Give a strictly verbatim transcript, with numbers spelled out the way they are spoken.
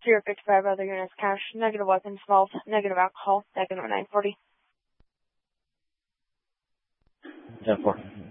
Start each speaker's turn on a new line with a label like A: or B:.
A: zero fifty-five other units cash, negative weapons involved, negative alcohol, negative nine forty.
B: ten four.